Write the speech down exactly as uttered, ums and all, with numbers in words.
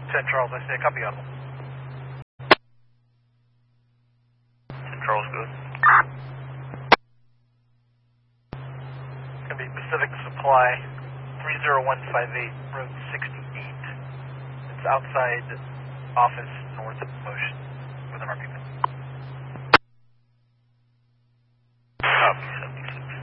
ten Charles, I say a copy audible. ten Charles, good. It's going to be Pacific Supply, three zero one five eight, Road sixty-eight. It's outside office north of Motion with an R P.